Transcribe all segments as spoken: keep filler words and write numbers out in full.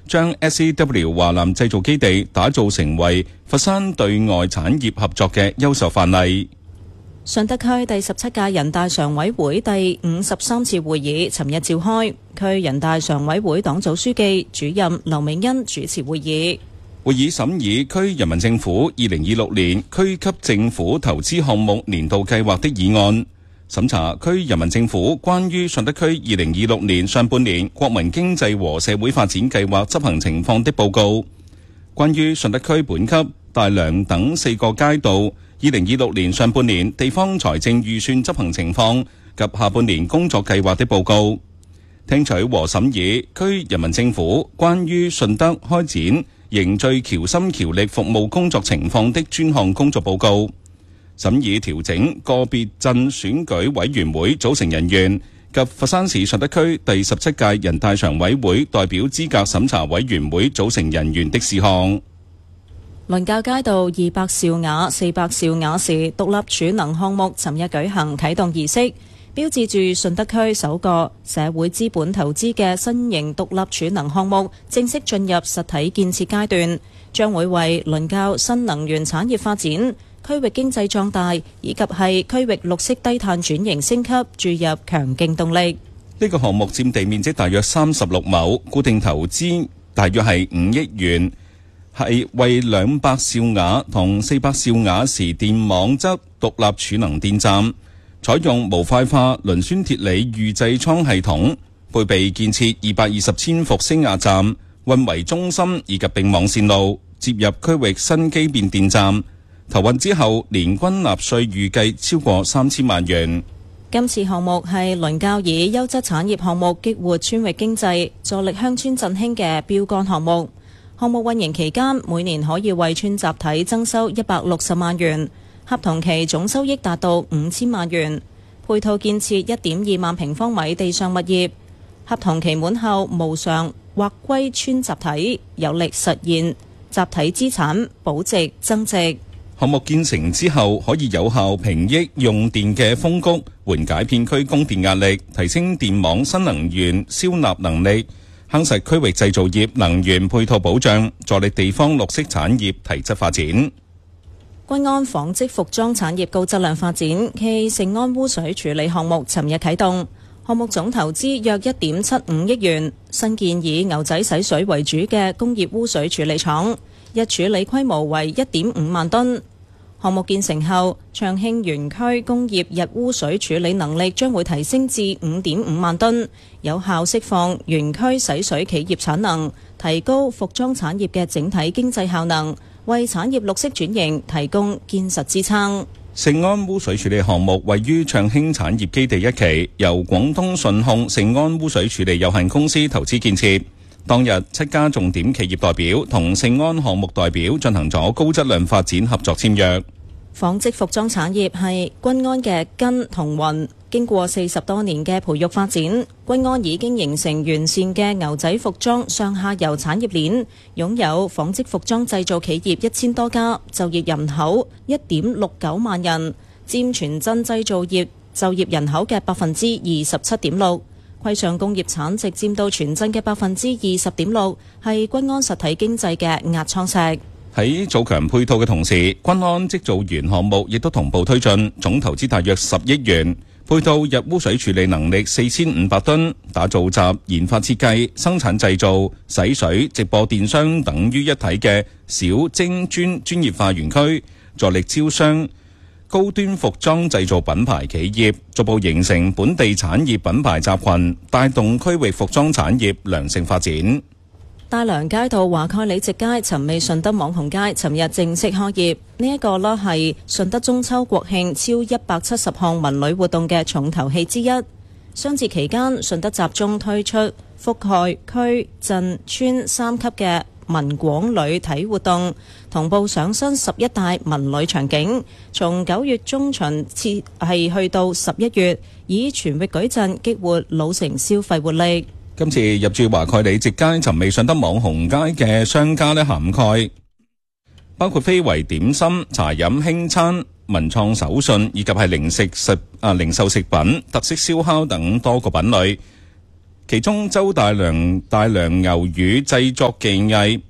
將 S A W 華南製造基地打造成為佛山對外產業合作嘅優秀範例。 順德區第十七屆人大常委會第五十三次會議尋日召開，區人大常委會黨組書記、主任劉美欣主持會議。 會議審議區人民政府二零二六年區級政府投資項目年度計劃的議案，審查區人民政府關於順德區二零二六年上半年國民經濟和社會發展計劃執行情況的報告，關於順德區本級、大良等四個街道二零二六年上半年地方財政預算執行情況及下半年工作計劃的報告，聽取和審議區人民政府關於順德開展凝聚僑心僑力服務工作情況的專項工作報告，審議調整個別鎮選舉委員會組成人員及佛山市順德區第十七屆人大常委會代表資格審查委員會組成人員的事項。 倫教街道二百兆瓦、四百兆瓦時獨立儲能項目尋日舉行啟動儀式，標誌住順德區首個社會資本投資嘅新型獨立儲能項目正式進入實體建設階段，將會為倫教新能源產業發展、區域經濟壯大以及係區域綠色低碳轉型升級注入強勁動力。 呢個項目佔地面積大約三十六畝，固定投資大約係五億元。係為兩百兆瓦同四百兆瓦時電網側獨立儲能電站，採用模塊化磷酸鐵鋰預製倉系統，配備建設二百二十千伏升壓站、運維中心以及並網線路，接入區域新機變電站。投運之後，年均納稅預計超過三千萬元。 今次項目係倫教以優質產業項目激活村域經濟、助力鄉村振興嘅標杆項目。項目運營期間，每年可以為村集體增收一百六十萬元，合同期總收益達到五千萬元。配套建設一點二萬平方米地上物業，合同期滿後無償劃歸村集體，有力實現集體資產保值增值。 項目建成之後，可以有效平抑用電嘅風谷，緩解片區供電壓力，提升電網新能源銷納能力，夯實區域製造業能源配套保障，助力地方綠色產業提質發展。 均安紡織服裝產業高質量發展暨盛安污水處理項目尋日啟動，項目總投資約一點七五億元，新建以牛仔洗水為主嘅工業污水處理廠，日處理規模為一點五萬噸。項目建成後，長興園區工業日污水處理能力將會提升至五點五萬噸，有效釋放園區洗水企業產能，提高服裝產業嘅整體經濟效能，為產業綠色轉型提供堅實支撐。 盛安污水處理項目位於長興產業基地一期，由廣東順控盛安污水處理有限公司投資建設。當日，七家重點企業代表同盛安項目代表進行咗高質量發展合作簽約。 紡織服裝產業係均安嘅根同魂，經過四十多年嘅培育發展，均安已經形成完善嘅牛仔服裝上下游產業鏈，擁有紡織服裝製造企業一千多家，就業人口一點六九萬人，佔全鎮製造業就業人口嘅百分之二十七點六。規上工業產值佔到全鎮嘅百分之二十點六，係均安實體經濟嘅壓艙石。 喺做強配套嘅同時，均安織造園項目亦都同步推進，總投資大約十億元，配套日污水處理能力四千五百噸，打造集研發設計、生產製造、洗水、直播電商等於一體嘅小精專專業化園區，助力招商高端服裝製造品牌企業，逐步形成本地產業品牌集群，帶動區域服裝產業良性發展。 大良街道華蓋里直街尋味順德網紅街尋日正式開業，呢、這、一個啦係順德中秋國慶超一百七十項文旅活動嘅重頭戲之一。雙節期間，順德集中推出覆蓋區、鎮、村三級嘅文廣旅體活動，同步上新十一大文旅場景，從九月中旬至係去到十一月，以全域舉陣激活老城消費活力。 今次入駐華蓋里直街尋味順德網紅街嘅商家呢，涵蓋包括非遺點心、茶飲輕餐、文創手信以及係零食食啊零售食品、特色燒烤等多個品類。 其中周大良大良牛乳製作技藝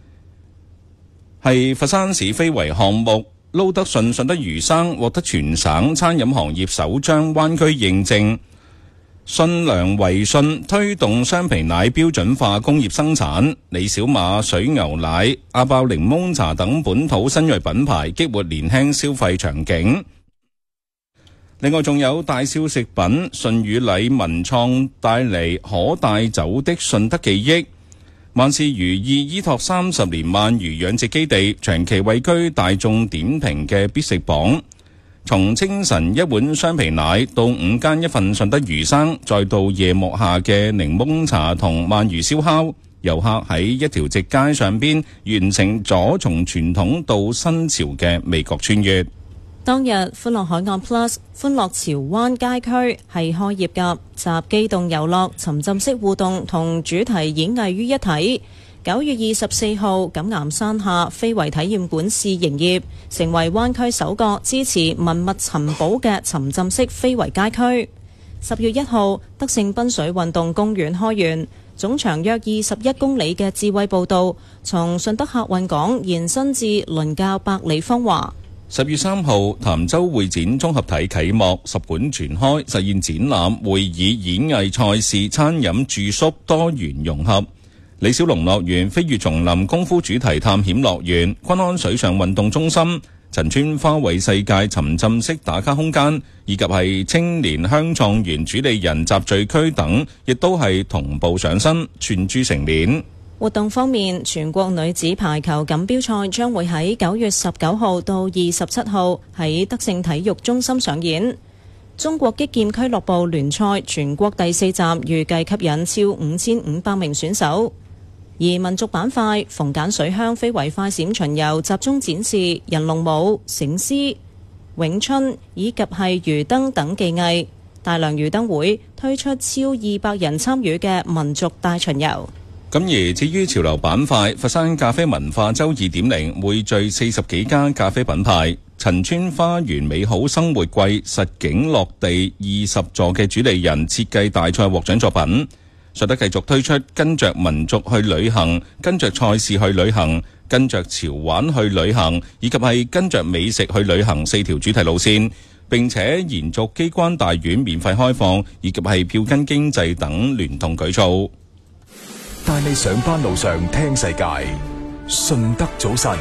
係佛山市非遺項目，撈得順順德魚生獲得全省餐飲行業首張灣區認證。信良維信推動雙皮奶標準化工業生產，李小馬水牛奶、阿爆檸檬茶等本土新銳品牌激活年輕消費場景。另外仲有大少食品順宇禮文創帶嚟可帶走的順德記憶。萬事如意依託三十年鰻魚養殖基地，長期位居大眾點評嘅必食榜。從清晨一碗雙皮奶到午間一份順德魚生，再到夜幕下嘅檸檬茶同鰻魚燒烤，遊客喺一條直街上邊完成咗從傳統到新潮嘅味覺穿越。 當日歡樂海岸 Plus 歡樂潮灣街區係開業㗎，集機動遊樂、沉浸式互動同主題演藝於一體。九月二十四號，錦岩山下非遺體驗館試營業，成為灣區首個支持文物尋寶嘅沉浸式非遺街區。十月一號，德勝濱水運動公園開園，總長約二十一公里嘅智慧步道，從順德客運港延伸至倫教百里芳華。 十月三號，潭州會展綜合體啟幕，十館全開，實現展覽、會議、演藝、賽事、餐飲、住宿多元融合。李小龍樂園、飛越叢林功夫主題探險樂園、均安水上運動中心、陳村花卉世界沉浸式打卡空間，以及係青年香創園主理人集聚區等，亦都係同步上新，串珠成年。 活動方面，全國女子排球錦標賽將會喺九月十九號到二十七號喺德勝體育中心上演。中國擊劍俱樂部聯賽全國第四站預計吸引超五千五百名選手。而民族板塊，逢簡水鄉非遺快閃巡遊集中展示人龍舞、醒獅、詠春以及係魚燈等技藝。大良魚燈會推出超二百人參與嘅民族大巡遊。 咁而至於潮流板塊，佛山咖啡文化周二點零匯聚四十幾家咖啡品牌，陳村花園美好生活季實景落地二十座嘅主理人設計大賽獲獎作品。順德繼續推出跟着民族去旅行、跟着賽事去旅行、跟着潮玩去旅行，以及係跟着美食去旅行四條主題路線，並且延續機關大院免費開放，以及係票根經濟等聯動舉措。 帶你上班路上聽世界，順德早晨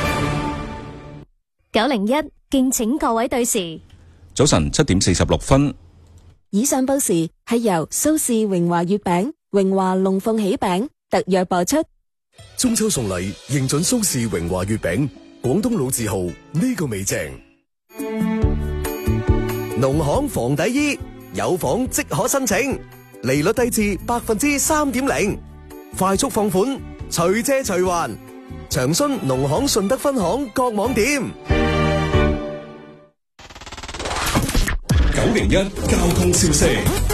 九零一，敬請各位對時。 早晨七點四十六分。 以上報時係由蘇氏榮華月餅、榮華龍鳳喜餅特約播出。 中秋送禮認準蘇氏榮華月餅，廣東老字號，呢個味正。 農行房底衣有房即可申請，利率低至百分之三點零，快速放款，隨借隨還。長詢農行順德分行各網店。 九零一交通消息。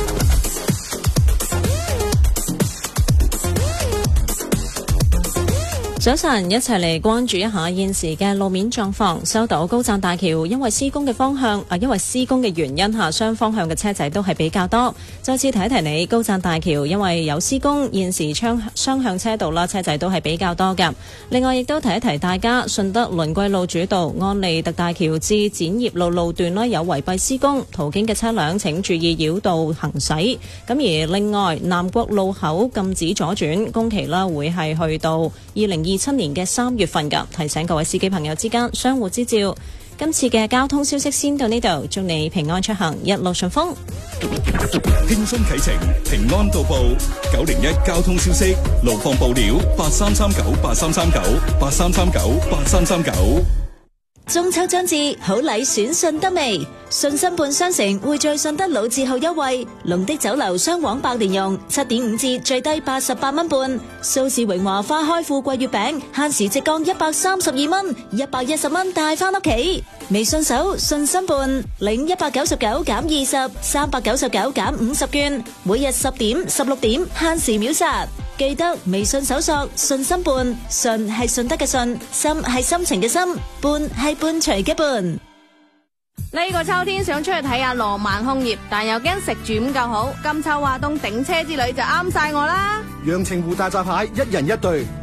早晨，一齊嚟關注一下現時嘅路面狀況。收到高贊大橋因為施工嘅方向啊，因為施工嘅原因下，雙方向嘅車仔都係比較多。再次提一提你，高贊大橋因為有施工，現時雙雙向車道啦，車仔都係比較多㗎。另外，亦都提一提大家，順德輪桂路主道安利特大橋至展業路路段呢有圍蔽施工，途經嘅車輛請注意繞道行駛。咁而另外，南國路口禁止左轉，工期啦會係去到二零二七年嘅三月份㗎，提醒各位司機朋友之間相互之照。今次嘅交通消息先到呢度，祝你平安出行，一路順風。 輕鬆啟程，平安到埗。九零一交通消息，路況報料八三三九八三三九八三三九八三三九。 中秋將至，好禮選順德味。信心伴商城匯聚順德老字號優惠，龍的酒樓雙黃百年蓉七點五折，最低八十八蚊半。蘇氏榮華花開富貴月餅限時直降一百三十二蚊，一百一十蚊帶翻屋企。微信搜信心伴，領一百九十九減二十，三百九十九減五十券，每日十點、十六點限時秒殺。記得微信搜索信心伴，信係順德嘅信，心係心情嘅心，伴係伴隨嘅伴。 呢個秋天想出去睇下浪漫楓葉，但又驚食住唔夠好。金秋華東頂車之旅就啱晒我啦！ 陽澄湖大閘蟹一人一對。